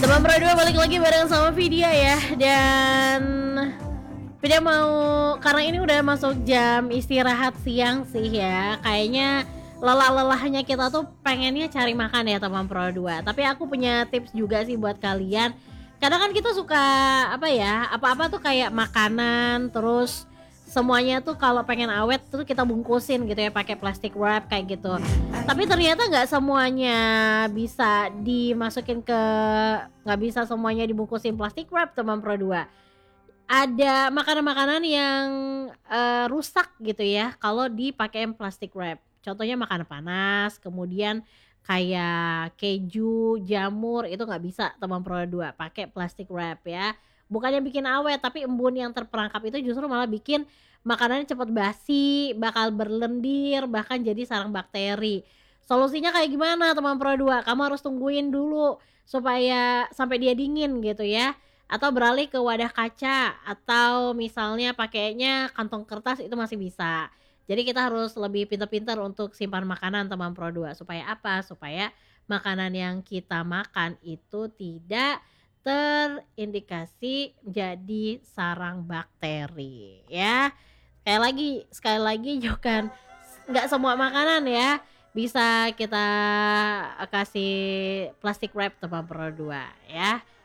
Teman Pro 2 balik lagi bareng sama Vidya ya. Dan Vidya mau, karena ini udah masuk jam istirahat siang sih ya, kayaknya lelah-lelahnya kita tuh pengennya cari makan ya teman Pro 2. Tapi aku punya tips juga sih buat kalian. Kadang kan kita suka apa ya, apa-apa tuh kayak makanan, terus semuanya tuh kalau pengen awet tuh kita bungkusin gitu ya pakai plastic wrap kayak gitu. Tapi ternyata nggak semuanya bisa dimasukin ke, nggak bisa semuanya dibungkusin plastic wrap teman Pro 2. Ada makanan-makanan yang rusak gitu ya kalau dipakein plastic wrap. Contohnya makanan panas, kemudian kayak keju, jamur itu nggak bisa teman Pro 2 pakai plastic wrap ya. Bukannya bikin awet, tapi embun yang terperangkap itu justru malah bikin makanannya cepat basi, bakal berlendir, bahkan jadi sarang bakteri. Solusinya kayak gimana teman Pro 2? Kamu harus tungguin dulu supaya sampai dia dingin gitu ya. Atau beralih ke wadah kaca, atau misalnya pakainya kantong kertas itu masih bisa. Jadi kita harus lebih pintar-pintar untuk simpan makanan teman Pro 2. Supaya apa? Supaya makanan yang kita makan itu tidak terindikasi jadi sarang bakteri ya. Sekali lagi Jokan, nggak semua makanan ya bisa kita kasih plastic wrap teman Pro 2 ya.